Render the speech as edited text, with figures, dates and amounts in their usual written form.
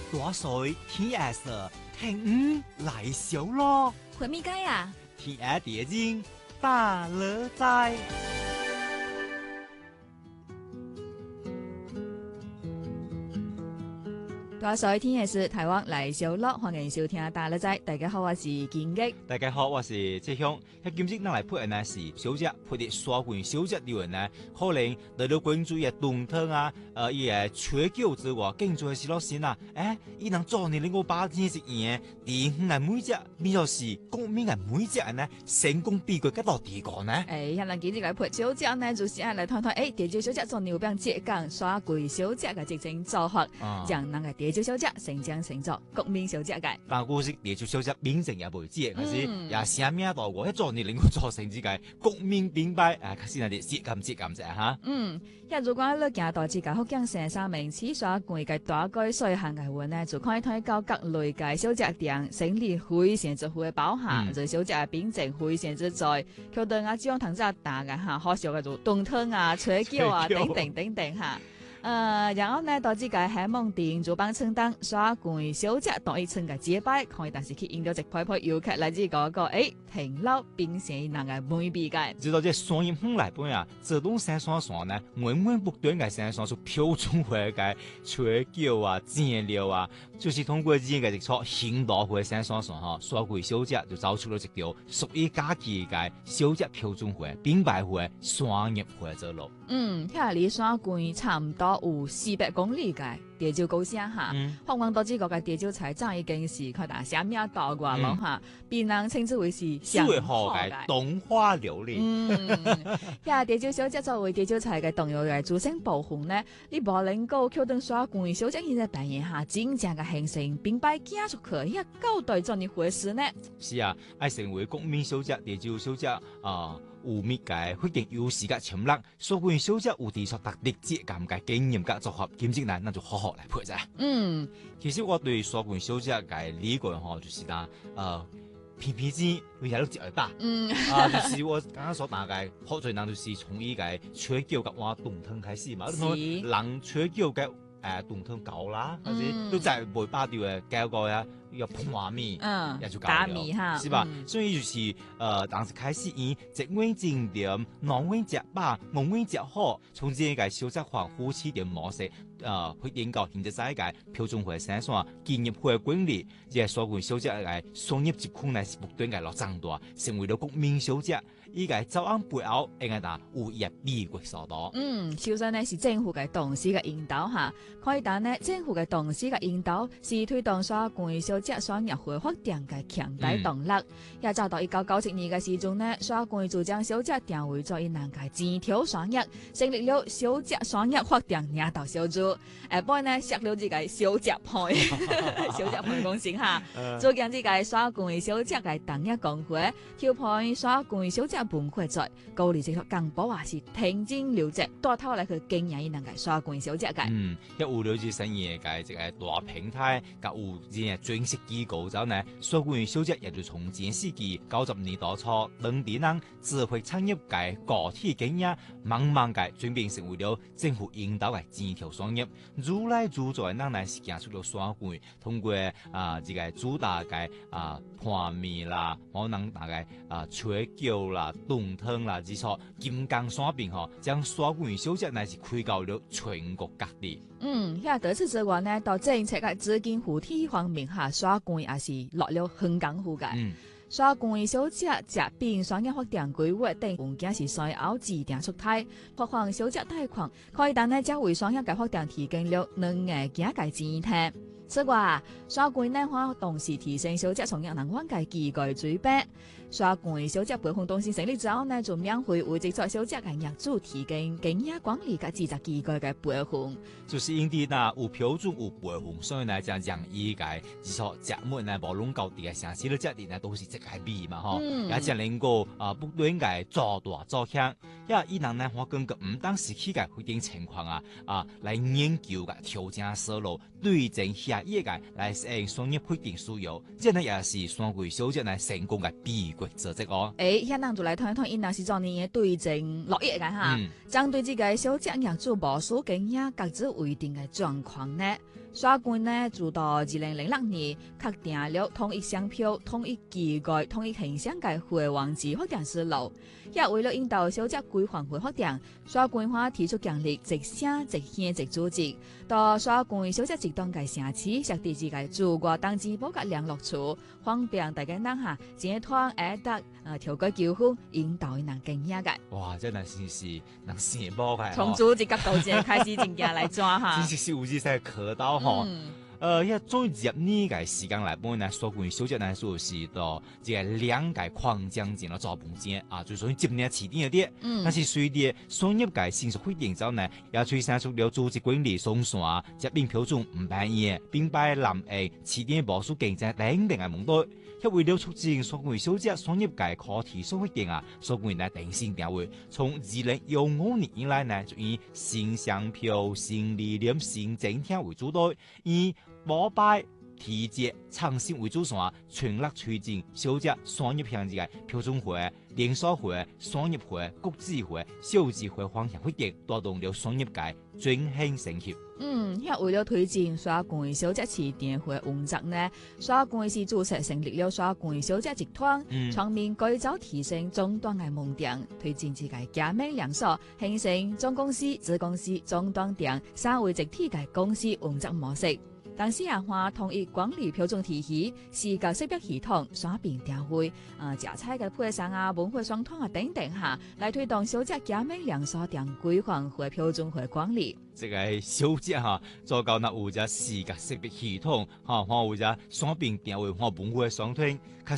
大水天下事，聽來小咯。 會咪解啊？ 天下地人大樂在。 大水天嘅是台灣來小樂，歡迎收聽大樂仔。大家好，我是金吉。 大家好，我是志雄。今日咱來配呢是小姐，配啲刷滾小姐留人呢，可能嚟到關注嘅動態啊，伊嘅吹叫之外，更重要是老師啊，伊能做你令我把件事嘢，地方嘅每隻，呢就是國民嘅每隻人呢，成功比過幾多地個呢？ 向人今日來配小姐呢，就是嚟談談，地招小姐做牛餅節講刷滾小姐嘅即情做法，將人嘅地招小姐成長成作國民小姐嘅。 但係是地招小姐名正也未知，可是也寫名到過，一做你令我做成之個國民兵敗，確實係啲節感啫嚇。 如果你行到自家福建省三明市刷滾嘅大概水行嘅話呢，就可以睇到各類嘅小姐店，生意非常之會包下，就小姐嘅品質非常之在，佢哋啊，只用糖質大嘅嚇，好少嘅做凍湯啊、吹叫啊等等嚇。然後呢，到自家喺網店做幫稱當刷滾小姐當一層嘅接擺，可以但是去引到一批批遊客來自嗰個停留並且人嘅美味嘅。 知道這雙葉風來本啊，自動山雙雙呢，穩不斷嘅山雙就標準回嘅吹叫啊、煎料啊，就是通過呢個嘅錯引導回山雙雙哈，刷滾小姐就找出了一條屬於家己嘅小姐標準回、品牌回、雙葉回之路。 遐離刷滾差唔多有400公里嘅地招高聲嚇，香港多知個嘅地招菜早已經是佢大寫名到過咯嚇，被人稱之為是最好嘅東華琉璃。 遐地招小姐作為地招菜嘅重要嘅組成部分呢，你無能夠靠等刷滾小姐現在扮演下真正嘅形成並擺家族可以交代做呢回事呢？ 是啊，愛成為國民小姐、地招小姐有乜嘅決定有時間潛力，刷滾小姐有提出特別節感嘅經驗嘅做法，兼職呢，那就好好來配咋。其實我對刷滾小姐嘅理解就是偏偏之會有啲節大，就是我剛剛所講嘅，好多人就是從依個吹叫嘅話動湯開始嘛，人吹叫嘅動湯搞啦，或者都在未把掉嘅教過呀。要破米，也就搞了，是吧？所以就是當時開始以一碗精點，兩碗食飽，五碗食好，從這個小作坊夫妻店模式，去研究現在個標準化生產、建業化管理，即係刷滾小姐嘅商業集群呢是不斷嘅落增大，成為咗國民小姐。依個早安背後應該打有一美國所多。 首先呢是政府嘅董事嘅引導下，可以講呢政府嘅董事嘅引導是推動刷滾小姐雙業化發展嘅強大動力。也找到1997年嘅時鐘呢，刷滾就將小姐定位做一難嘅全球雙業，成立了小姐雙業發展領導小組。不過呢設了這個小姐派，小姐派公司哈，做緊這個刷滾小姐嘅同一工會，調配刷滾小姐文化在，高麗政府更保話是聽經了解，多頭嚟佢經驗能夠刷滾小姐嘅。 一有了解生意嘅即係大平台，甲有啲專業機構走呢，刷滾小姐也就從前世紀90年代初，當地人智慧產業嘅個體經驗，慢慢嘅轉變成為了政府引導嘅全球商業。如來如在，人來是行出了刷滾，通過這個主打嘅盤麵啦，可能大概吹叫啦、凍湯啦之錯，金剛山邊嗬，將刷滾小姐乃是開到了全國各地。 除此之外呢，到政策嘅資金扶貼方面下，刷滾也是落了很功夫嘅。刷滾小姐食品商業發展規劃等文件是隨後指定出台，發放小姐貸款，可以等呢將為商業嘅發展提供了兩個價格前提。此外，刷滾呢活動是提升小姐從業人員嘅機構水平。刷滾小姐培訓中心成立之後呢，就免費為製作小姐嘅業主提供經驗管理嘅資質機構嘅培訓。 就是因啲呐有標準有培訓，所以呢將依個製作節目呢無論高啲嘅城市咧，質地呢都是一個美嘛吼，也將能夠不斷嘅做大做強。因為伊人呢我根據唔當時期嘅環境情況來研究嘅調整思路，對症下藥嘅來適應商業環境需要，這呢也是刷滾小姐呢成功嘅秘訣。 國組織哦。 遐人就來談一談，因若是做年嘅對症落葉嘅哈，針對這個小職業主無所經驗各自規定嘅狀況呢，沙官呢就到2006年確定了統一商標、統一機構、統一形象嘅會網址發展思路，也為了引導小職規範會發展，沙官話提出強力直寫直獻直組織，到沙官小職集團嘅城市設置自個駐外登記簿嘅聯絡處，方便大家人哈集團會得調解糾紛，引導人經驗嘅。 哇，真係是能寫波嘅。 從組織角度先開始正經來抓哈。 真是有啲使可到吼。因為終於入呢個時間嚟講呢，所關小職呢就是到這個兩個框架前嘅做半間啊，就屬於接年起點啲。但是隨住商業界成熟發展之後呢，也催生出了組織管理鬆散、接並標準唔變異，並擺藍誒起點保守競爭等等嘅問題。因為了促進所關小職商業界可提速發展啊，所關呢定性定位，從2015年以來呢，就以新商標、新理念、新政策為主導，以摩拜、提節、創新為主線，全力推進小職商業向嘅標準化、連鎖化、商業化、國際化、數字化方向發展，帶動了商業界轉型升級。 為了推進沙關小職市電會運作呢，沙關市注冊成立了沙關小職集團，全面改造提升終端嘅門店，推進自己加盟連鎖，形成總公司、子公司、終端店三位一體嘅公司運作模式。當時也話統一管理標準體系、視覺識別系統、刷屏調會、食材嘅配送啊、文化傳統啊等等下，來推動小職加盟連鎖店規範化標準化管理。 這個小職哈，做到那有隻視覺識別系統，哈，有隻刷屏調會，文化傳統，確